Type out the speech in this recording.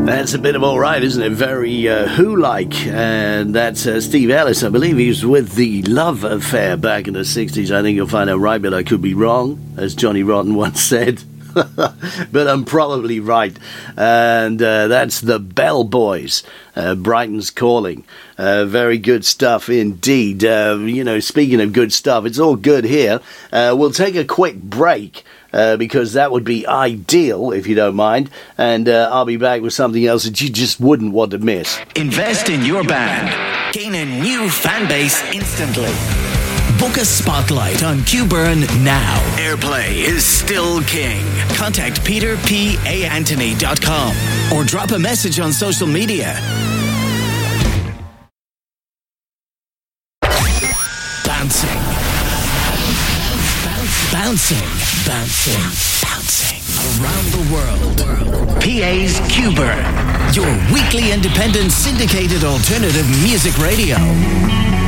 That's a bit of all right, isn't it? Very Who-like. And that's Steve Ellis. I believe he was with the Love Affair back in the 60s. I think you'll find out right, but I could be wrong, as Johnny Rotten once said. But I'm probably right. And that's the Bell Boys. Brighton's Calling. Very good stuff indeed. Speaking of good stuff, it's all good here. We'll take a quick break. Because that would be ideal, if you don't mind. And I'll be back with something else that you just wouldn't want to miss. Invest in your band. Gain a new fan base instantly. Book a spotlight on QBurn now. Airplay is still king. Contact peterpanthony.com or drop a message on social media. Bouncing around the world. PA's QBurn, your weekly independent syndicated alternative music radio.